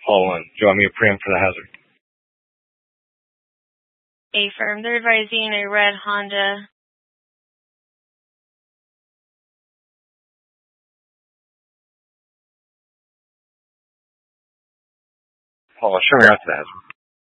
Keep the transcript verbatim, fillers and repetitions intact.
Paul one. Do you want me to preempt for the hazard? Affirm. They're advising a red Honda. Paul, show me out to the hazard.